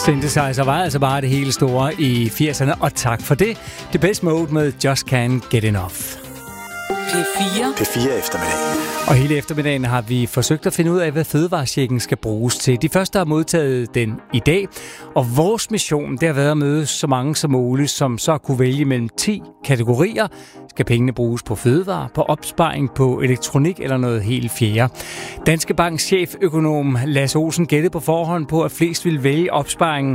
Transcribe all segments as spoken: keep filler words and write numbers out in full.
Synthesizer var altså bare det hele store i firserne, og tak for det. Det bedste mode med Just Can't Get Enough. P fire. P fire eftermiddag. Og hele eftermiddagen har vi forsøgt at finde ud af, hvad fødevarechecken skal bruges til. De første har modtaget den i dag, og vores mission det har været at møde så mange som muligt, som så kunne vælge mellem ti kategorier. Skal pengene bruges på fødevarer, på opsparing, på elektronik eller noget helt fjerde? Danske Banks cheføkonom Lasse Olsen gættede på forhånd på, at flest ville vælge opsparingen.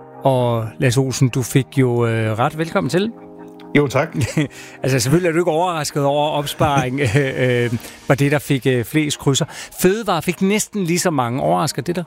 Og Lasse Olsen, du fik jo øh, ret. Velkommen til. Jo, tak. Altså selvfølgelig er du ikke overrasket over, opsparing øh, øh, var det, der fik øh, flest krydser. Fødevare fik næsten lige så mange. Overrasker det der?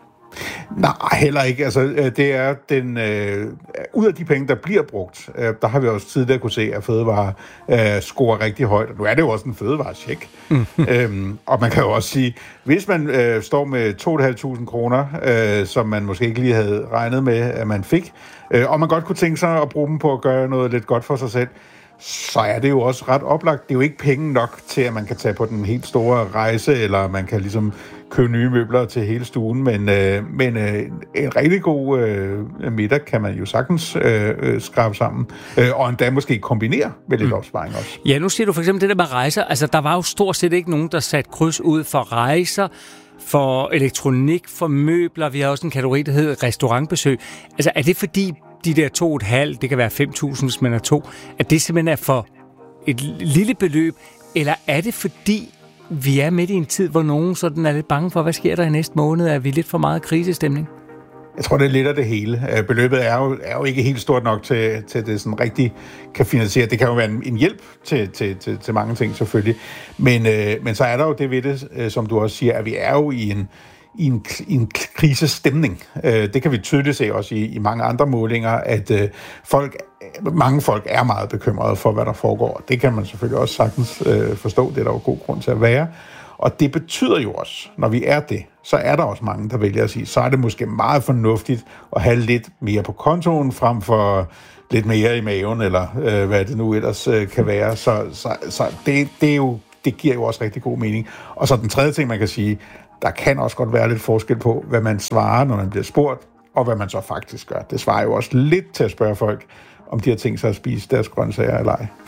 Nej, heller ikke. Altså, det er den... Øh, ud af de penge, der bliver brugt, øh, der har vi også tidligere kunne se, at fødevare øh, scorer rigtig højt. Og nu er det jo også en fødevarecheck. øhm, og man kan jo også sige, hvis man øh, står med to tusind fem hundrede kroner, øh, som man måske ikke lige havde regnet med, at man fik, øh, og man godt kunne tænke sig at bruge dem på at gøre noget lidt godt for sig selv, så er det jo også ret oplagt. Det er jo ikke penge nok til, at man kan tage på den helt store rejse, eller man kan ligesom købe nye møbler til hele stuen, men, øh, men øh, en rigtig god øh, middag kan man jo sagtens øh, skrabe sammen, øh, og endda måske kombinere med lidt mm. opsparing også. Ja, nu siger du for eksempel det der med rejser. Altså, der var jo stort set ikke nogen, der satte kryds ud for rejser, for elektronik, for møbler. Vi har også en kategori, der hedder restaurantbesøg. Altså, er det fordi de der to og et halvt, det kan være fem tusind, hvis man er to, at det simpelthen er for et lille beløb, eller er det fordi, vi er midt i en tid, hvor nogen sådan er lidt bange for, hvad sker der i næste måned? Er vi lidt for meget krisestemning? Jeg tror, det er lidt af det hele. Beløbet er jo, er jo ikke helt stort nok til, til det sådan rigtig kan finansiere. Det kan jo være en, en hjælp til, til, til, til mange ting selvfølgelig. Men, øh, men så er der jo det ved det, øh, som du også siger, at vi er jo i en i en, i en krisestemning. Øh, det kan vi tydeligt se også i, i mange andre målinger, at øh, folk, mange folk er meget bekymrede for, hvad der foregår. Det kan man selvfølgelig også sagtens øh, forstå. Det er der jo god grund til at være. Og det betyder jo også, når vi er det, så er der også mange, der vælger at sige, så er det måske meget fornuftigt at have lidt mere på kontoen, frem for lidt mere i maven, eller øh, hvad det nu ellers øh, kan være. Så, så, så det, det, er jo, det giver jo også rigtig god mening. Og så den tredje ting, man kan sige, der kan også godt være lidt forskel på, hvad man svarer, når man bliver spurgt, og hvad man så faktisk gør. Det svarer jo også lidt til at spørge folk, om de har tænkt sig at spise deres grøntsager eller ej.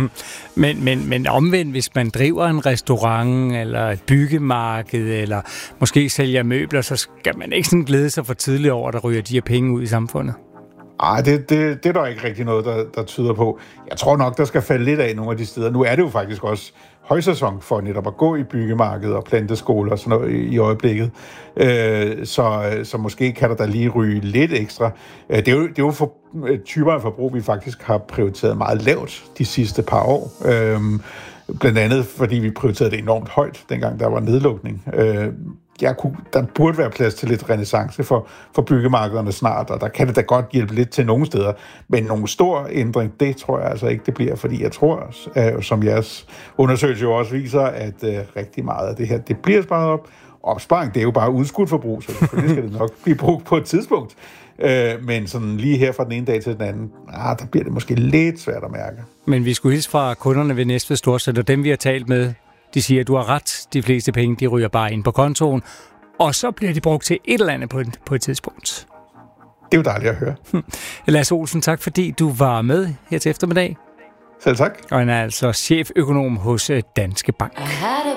men, men, men omvendt, hvis man driver en restaurant, eller et byggemarked, eller måske sælger møbler, så skal man ikke sådan glæde sig for tidligt over, at der ryger de her penge ud i samfundet. Ej, det, det, det er der ikke rigtig noget, der, der tyder på. Jeg tror nok, der skal falde lidt af nogle af de steder. Nu er det jo faktisk også højsæson for netop at gå i byggemarkedet og planteskoler og sådan noget i, i øjeblikket. Øh, så, så måske kan der da lige ryge lidt ekstra. Øh, det er jo, det er jo for, typer af forbrug, vi faktisk har prioriteret meget lavt de sidste par år. Øh, blandt andet, fordi vi prioriterede det enormt højt, dengang der var nedlukning. Øh, Jeg kunne, der burde være plads til lidt renæssance for, for byggemarkederne snart, og der kan det da godt hjælpe lidt til nogle steder. Men nogen stor ændring, det tror jeg altså ikke, det bliver, fordi jeg tror, øh, som jeres undersøgelse jo også viser, at øh, rigtig meget af det her, det bliver sparet op. Opsparing, det er jo bare udskudt forbrug, så selvfølgelig skal det nok blive brugt på et tidspunkt. Øh, men sådan lige her fra den ene dag til den anden, ah, der bliver det måske lidt svært at mærke. Men vi skulle hilse fra kunderne ved Næstved Storcenter, dem vi har talt med. De siger, at du har ret. De fleste penge, de ryger bare ind på kontoen. Og så bliver de brugt til et eller andet på et, på et tidspunkt. Det er jo dejligt at høre. Lasse Olsen, tak fordi du var med her til eftermiddag. Selv tak. Og han er altså cheføkonom hos Danske Bank.